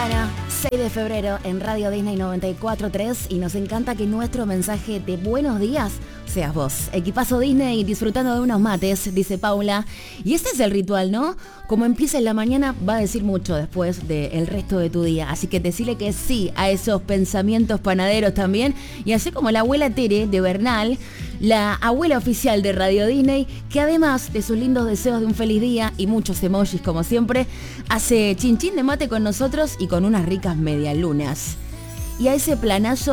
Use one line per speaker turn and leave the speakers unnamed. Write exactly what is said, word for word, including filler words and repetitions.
mañana, seis de febrero, en Radio Disney noventa y cuatro punto tres, y nos encanta que nuestro mensaje de buenos días seas vos. Equipazo Disney disfrutando de unos mates, dice Paula. Y este es el ritual, ¿no? Como empieza en la mañana va a decir mucho después del resto de tu día. Así que decirle que sí a esos pensamientos panaderos también. Y así como la abuela Tere de Bernal, la abuela oficial de Radio Disney, que además de sus lindos deseos de un feliz día y muchos emojis como siempre, hace chinchín de mate con nosotros y con unas ricas medialunas. Y a ese planazo